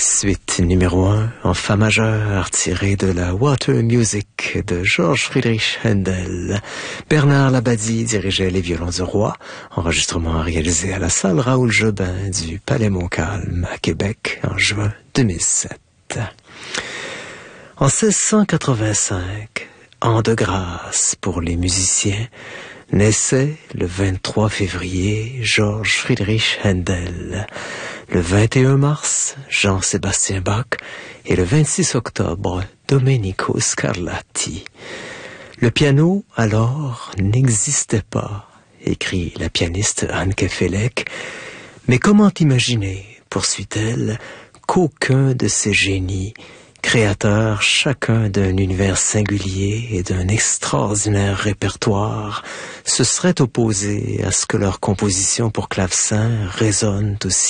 Suite numéro 1 en fa majeur tirée de la Water Music de Georges Friedrich Händel. Bernard Labadie dirigeait les violons du roi, enregistrement réalisé à la salle Raoul Jobin du Palais Montcalm à Québec en juin 2007. En 1685, an de grâce pour les musiciens, naissait le 23 février Georges Friedrich Händel. Le 21 mars, Jean-Sébastien Bach et le 26 octobre, Domenico Scarlatti. Le piano, alors, n'existait pas, écrit la pianiste Anke Felek. Mais comment imaginer, poursuit-elle, qu'aucun de ces génies, créateurs chacun d'un univers singulier et d'un extraordinaire répertoire, se seraient opposés à ce que leurs compositions pour clavecin résonnent aussi